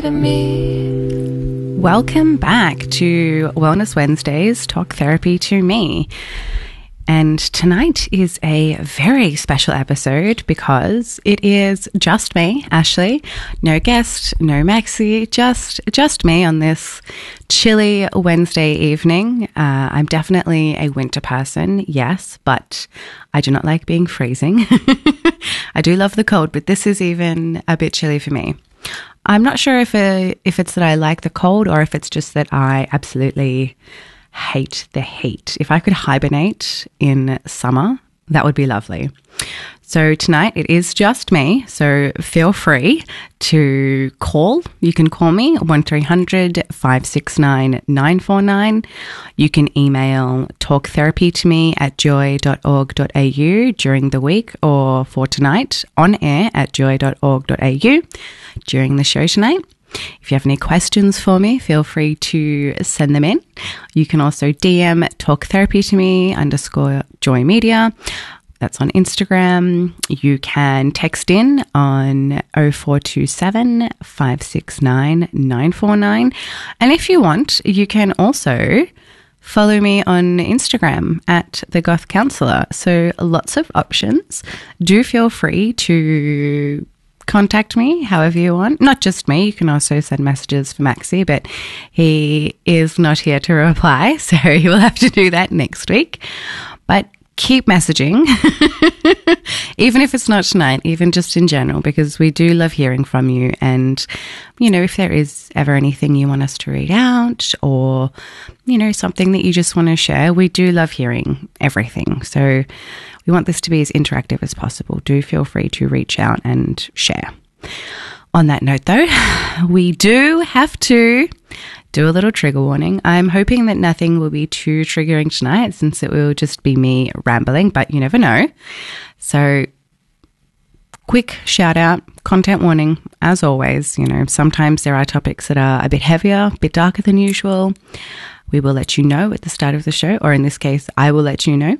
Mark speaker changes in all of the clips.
Speaker 1: Welcome back to Wellness Wednesdays, Talk Therapy to Me. And tonight is a very special episode because it is just me, Ashley. No guest, no Maxi, just me on this chilly Wednesday evening. I'm definitely a winter person, yes, but I do not like being freezing. I do love the cold, but this is even a bit chilly for me. I'm not sure if it's that I like the cold or if it's just that I absolutely hate the heat. If I could hibernate in summer, that would be lovely. So tonight it is just me, so feel free to call. You can call me 1300-569-949. You can email talktherapytome@joy.org.au during the week or for tonight on air at joy.org.au during the show tonight. If you have any questions for me, feel free to send them in. You can also DM Talk Therapy to Me _Joy Media. That's on Instagram. You can text in on 0427 569 949. And if you want, you can also follow me on Instagram at The Goth Counselor. So lots of options. Do feel free to contact me however you want. Not just me, you can also send messages for Maxi, but he is not here to reply, so you will have to do that next week. But keep messaging, even if it's not tonight, even just in general, because we do love hearing from you. And, you know, if there is ever anything you want us to read out or, you know, something that you just want to share, we do love hearing everything. So we want this to be as interactive as possible. Do feel free to reach out and share. On that note, though, we do have to do a little trigger warning. I'm hoping that nothing will be too triggering tonight since it will just be me rambling, but you never know. So quick shout out, content warning, as always. You know, sometimes there are topics that are a bit heavier, a bit darker than usual. We will let you know at the start of the show, or in this case, I will let you know.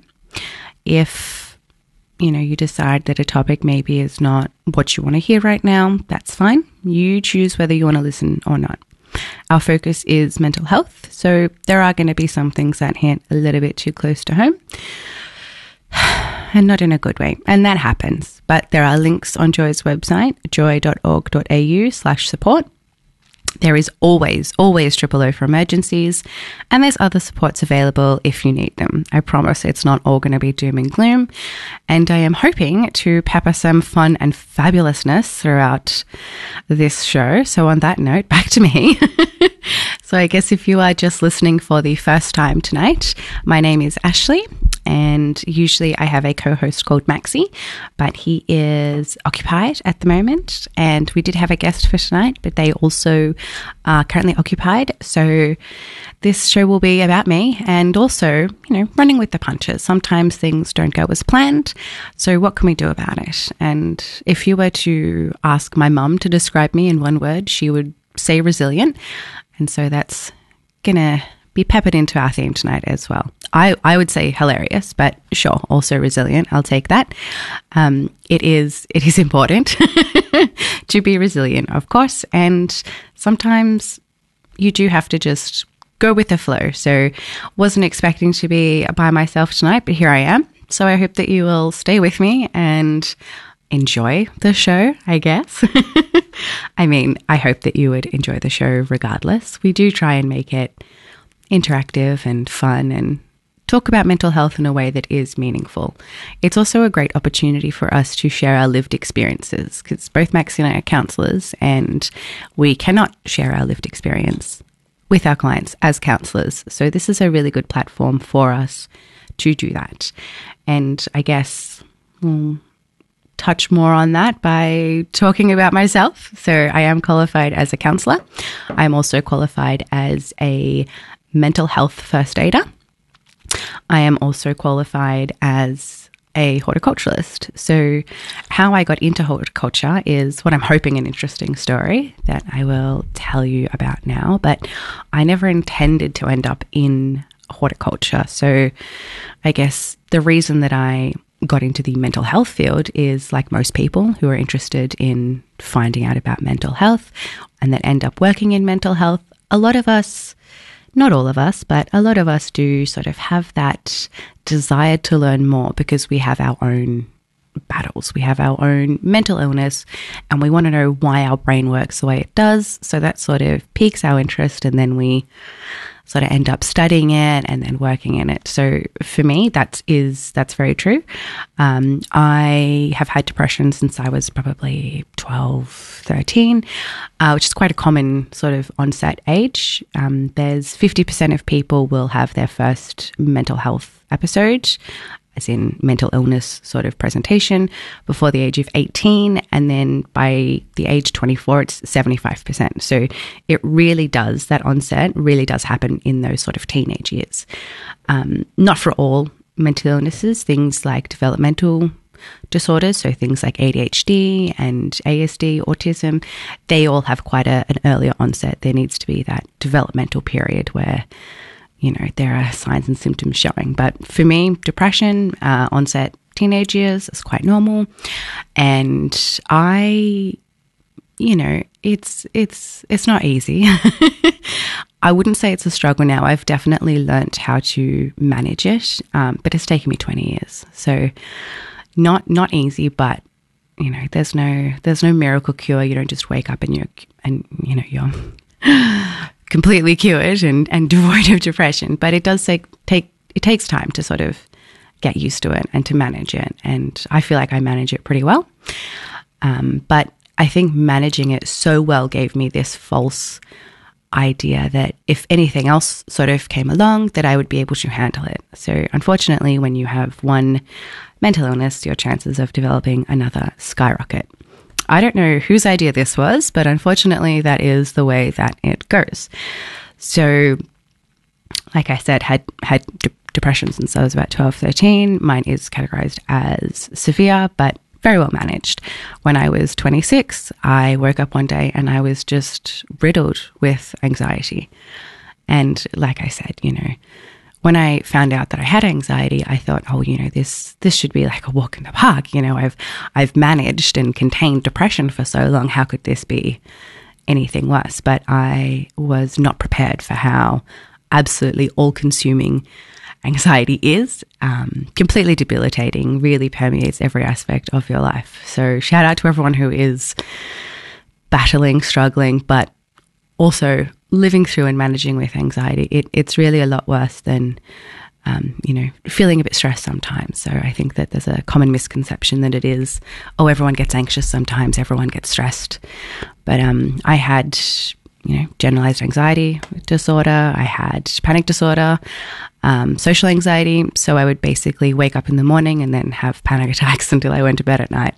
Speaker 1: If, you know, you decide that a topic maybe is not what you want to hear right now, that's fine. You choose whether you want to listen or not. Our focus is mental health, so there are going to be some things that hit a little bit too close to home and not in a good way. And that happens. But there are links on Joy's website, joy.org.au/support. There is always Triple O for emergencies, and there's other supports available if you need them. I promise it's not all going to be doom and gloom, and I am hoping to pepper some fun and fabulousness throughout this show. So on that note, back to me. So I guess if you are just listening for the first time tonight, my name is Ashley, and usually I have a co-host called Maxi, but he is occupied at the moment, and we did have a guest for tonight, but they also are currently occupied. So this show will be about me and also, you know, running with the punches. Sometimes things don't go as planned. So what can we do about it? And if you were to ask my mum to describe me in one word, she would say resilient. And so that's going to be peppered into our theme tonight as well. I would say hilarious, but sure, also resilient. I'll take that. It is important to be resilient, of course. And sometimes you do have to just go with the flow. So wasn't expecting to be by myself tonight, but here I am. So I hope that you will stay with me and enjoy the show, I guess. I mean, I hope that you would enjoy the show regardless. We do try and make it interactive and fun and talk about mental health in a way that is meaningful. It's also a great opportunity for us to share our lived experiences because both Maxi and I are counsellors and we cannot share our lived experience with our clients as counsellors. So this is a really good platform for us to do that. And I guess we'll touch more on that by talking about myself. So I am qualified as a counsellor. I'm also qualified as a mental health first aider. I am also qualified as a horticulturalist. So how I got into horticulture is what I'm hoping an interesting story that I will tell you about now, but I never intended to end up in horticulture. So I guess the reason that I got into the mental health field is like most people who are interested in finding out about mental health and that end up working in mental health, a lot of us, not all of us, but a lot of us do sort of have that desire to learn more because we have our own battles. We have our own mental illness and we want to know why our brain works the way it does. So that sort of piques our interest, and then we sort of end up studying it and then working in it. So for me, that's very true. I have had depression since I was probably 12, 13, which is quite a common sort of onset age. There's 50% of people will have their first mental health episode, as in mental illness sort of presentation, before the age of 18. And then by the age 24, it's 75%. So it really does, that onset really does happen in those sort of teenage years. Not for all mental illnesses, things like developmental disorders, so things like ADHD and ASD, autism, they all have quite an earlier onset. There needs to be that developmental period where there are signs and symptoms showing. But for me, depression, onset teenage years is quite normal. And it's not easy. I wouldn't say it's a struggle now. I've definitely learnt how to manage it, but it's taken me 20 years. So not easy, but there's no miracle cure. You don't just wake up and you're completely cured and devoid of depression. But it does it takes time to sort of get used to it and to manage it. And I feel like I manage it pretty well. But I think managing it so well gave me this false idea that if anything else sort of came along, that I would be able to handle it. So unfortunately, when you have one mental illness, your chances of developing another skyrocket. I don't know whose idea this was, but unfortunately that is the way that it goes. So like I said, had depression since I was about 12, 13. Mine is categorized as severe, but very well managed. When I was 26, I woke up one day and I was just riddled with anxiety. And like I said, when I found out that I had anxiety, I thought, this should be like a walk in the park. I've managed and contained depression for so long. How could this be anything worse? But I was not prepared for how absolutely all-consuming anxiety is. Completely debilitating, really permeates every aspect of your life. So shout out to everyone who is battling, struggling, but also living through and managing with anxiety. It's really a lot worse than, feeling a bit stressed sometimes. So I think that there's a common misconception that it is, everyone gets anxious sometimes, everyone gets stressed. But I had, generalized anxiety disorder. I had panic disorder, social anxiety. So I would basically wake up in the morning and then have panic attacks until I went to bed at night.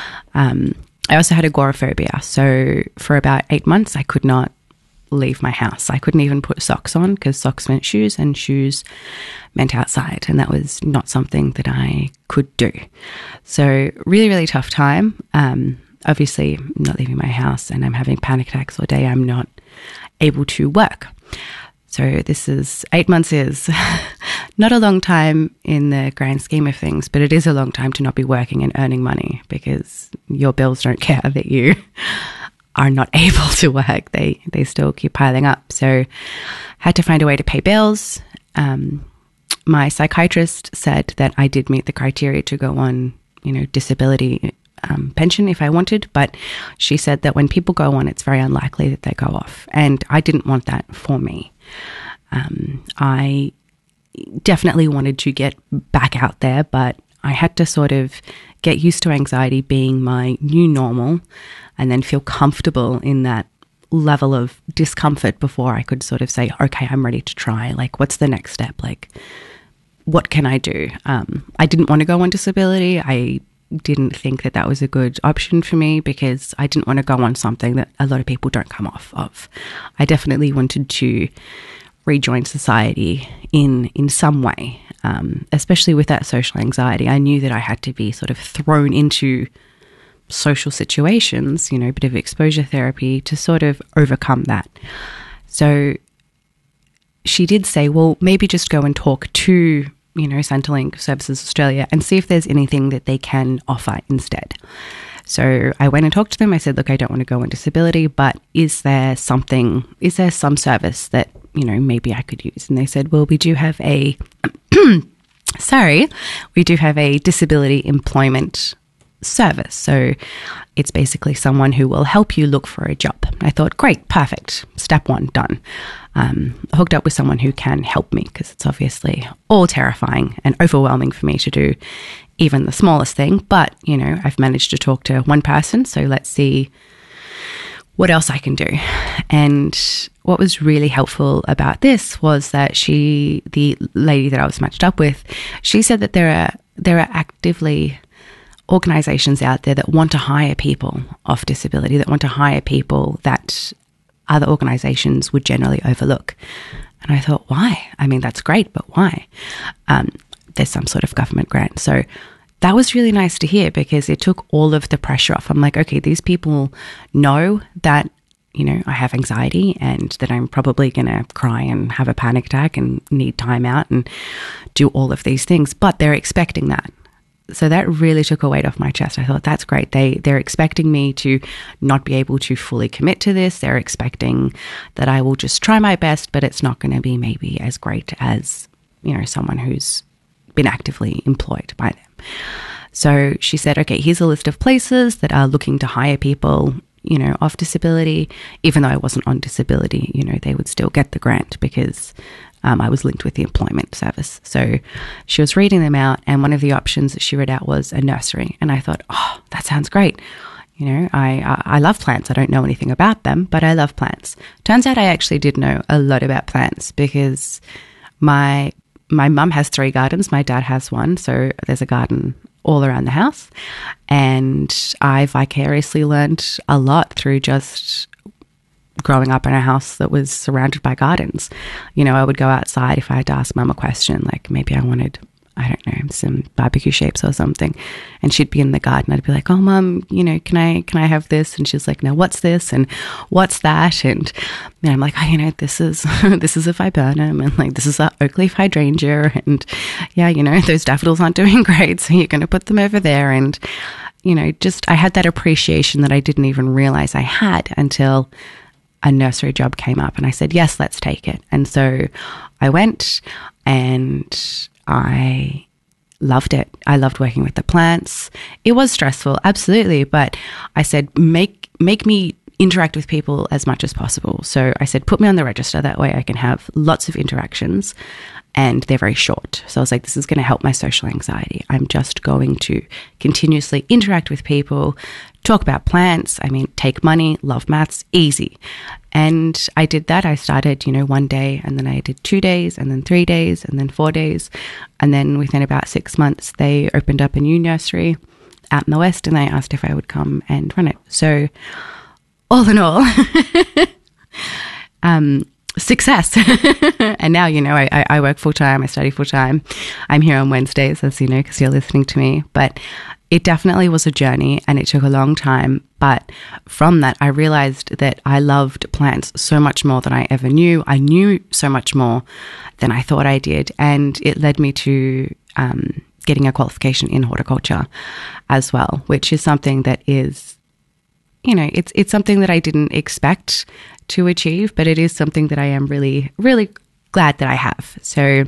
Speaker 1: I also had agoraphobia. So for about 8 months, I could not leave my house. I couldn't even put socks on because socks meant shoes and shoes meant outside. And that was not something that I could do. So really, really tough time. Obviously, I'm not leaving my house and I'm having panic attacks all day. I'm not able to work. So this is 8 months is not a long time in the grand scheme of things, but it is a long time to not be working and earning money because your bills don't care that you are not able to work. They still keep piling up. So had to find a way to pay bills. My psychiatrist said that I did meet the criteria to go on, disability pension if I wanted, but she said that when people go on, it's very unlikely that they go off. And I didn't want that for me. I definitely wanted to get back out there, but I had to sort of get used to anxiety being my new normal and then feel comfortable in that level of discomfort before I could sort of say, okay, I'm ready to try. Like, what's the next step? Like, what can I do? I didn't want to go on disability. I didn't think that that was a good option for me because I didn't want to go on something that a lot of people don't come off of. I definitely wanted to rejoin society in some way, especially with that social anxiety. I knew that I had to be sort of thrown into social situations, a bit of exposure therapy to sort of overcome that. So she did say, well, maybe just go and talk to, Centrelink Services Australia and see if there's anything that they can offer instead. So I went and talked to them. I said, look, I don't want to go on disability, but is there some service that, maybe I could use? And they said, well, we do have a, we do have a disability employment service. So it's basically someone who will help you look for a job. I thought, great, perfect. Step one, done. Hooked up with someone who can help me, because it's obviously all terrifying and overwhelming for me to do even the smallest thing. But, I've managed to talk to one person. So let's see what else I can do. And what was really helpful about this was that the lady that I was matched up with, she said that there are actively organizations out there that want to hire people off disability, that want to hire people that other organizations would generally overlook. And I thought, why? I mean, that's great, but why? There's some sort of government grant. So that was really nice to hear, because it took all of the pressure off. I'm like, okay, these people know that, I have anxiety and that I'm probably going to cry and have a panic attack and need time out and do all of these things, but they're expecting that. So that really took a weight off my chest. I thought, that's great. They're expecting me to not be able to fully commit to this. They're expecting that I will just try my best, but it's not going to be maybe as great as, someone who's been actively employed by them. So she said, okay, here's a list of places that are looking to hire people, off disability. Even though I wasn't on disability, they would still get the grant, because I was linked with the employment service. So she was reading them out, and one of the options that she read out was a nursery. And I thought, oh, that sounds great. I love plants. I don't know anything about them, but I love plants. Turns out I actually did know a lot about plants, because my mum has 3 gardens. My dad has 1. So there's a garden all around the house. And I vicariously learned a lot through just growing up in a house that was surrounded by gardens. I would go outside if I had to ask mum a question, like maybe I wanted, I don't know, some barbecue shapes or something. And she'd be in the garden. I'd be like, oh, mum, can I have this? And she's like, no, what's this? And what's that? And I'm like, oh, this is a viburnum, and like, this is a oak leaf hydrangea. And yeah, those daffodils aren't doing great, so you're going to put them over there. And, I had that appreciation that I didn't even realize I had until a nursery job came up, and I said, yes, let's take it. And so I went, and I loved it. I loved working with the plants. It was stressful, absolutely. But I said, make me interact with people as much as possible. So I said, put me on the register. That way I can have lots of interactions, and they're very short. So I was like, this is going to help my social anxiety. I'm just going to continuously interact with people, talk about plants. I mean, take money, love maths, easy. And I did that. I started, 1 day, and then I did 2 days, and then 3 days, and then 4 days. And then within about 6 months, they opened up a new nursery out in the West, and they asked if I would come and run it. So all in all, success. And now, I work full time. I study full time. I'm here on Wednesdays, as you know, because you're listening to me. But it definitely was a journey, and it took a long time. But from that, I realized that I loved plants so much more than I ever knew. I knew so much more than I thought I did. And it led me to getting a qualification in horticulture as well, which is something that is, it's something that I didn't expect to achieve, but it is something that I am really, really glad that I have. So,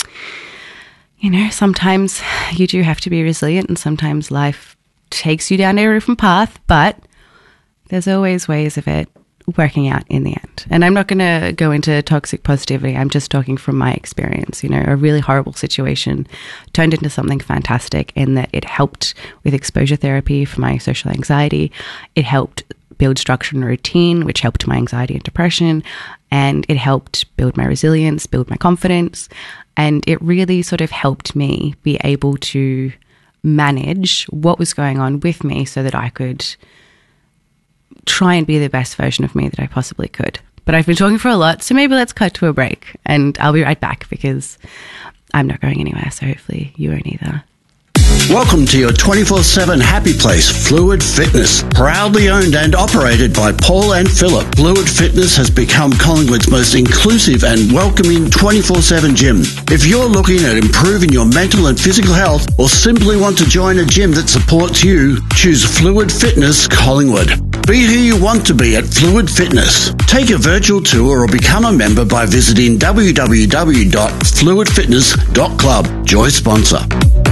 Speaker 1: sometimes you do have to be resilient, and sometimes life takes you down a different path, but there's always ways of it working out in the end. And I'm not going to go into toxic positivity. I'm just talking from my experience. A really horrible situation turned into something fantastic in that it helped with exposure therapy for my social anxiety. It helped build structure and routine, which helped my anxiety and depression. And it helped build my resilience, build my confidence. And it really sort of helped me be able to manage what was going on with me so that I could try and be the best version of me that I possibly could. But I've been talking for a lot, so maybe let's cut to a break, and I'll be right back because I'm not going anywhere, so hopefully you won't either.
Speaker 2: Welcome to your 24/7 happy place, Fluid Fitness. Proudly owned and operated by Paul and Philip, Fluid Fitness has become Collingwood's most inclusive and welcoming 24/7 gym. If you're looking at improving your mental and physical health or simply want to join a gym that supports you, choose Fluid Fitness Collingwood. Be who you want to be at Fluid Fitness. Take a virtual tour or become a member by visiting www.fluidfitness.club. Joy sponsor.